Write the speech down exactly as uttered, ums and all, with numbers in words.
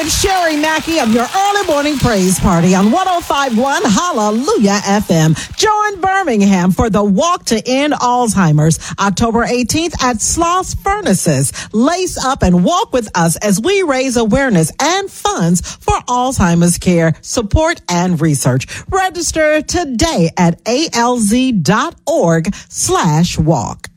it's Sherry Mackey of your early morning praise party on one oh five point one Hallelujah F M. Join Birmingham for the Walk to End Alzheimer's, October eighteenth at Sloss Furnaces. Lace up and walk with us as we raise awareness and funds for Alzheimer's care, support, and research. Register today at alz.org slash walk.